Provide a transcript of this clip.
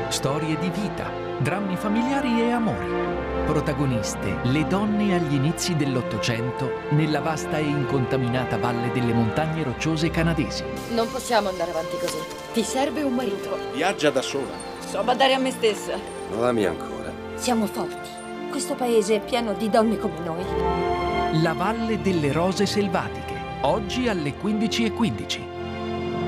Storie di vita, drammi familiari e amori. Protagoniste le donne agli inizi dell'Ottocento nella vasta e incontaminata valle delle montagne rocciose canadesi. Non possiamo andare avanti così. Ti serve un marito. Viaggia da sola. So badare a me stessa. Non ami ancora. Siamo forti. Questo paese è pieno di donne come noi. La Valle delle Rose Selvatiche, oggi alle 15:15.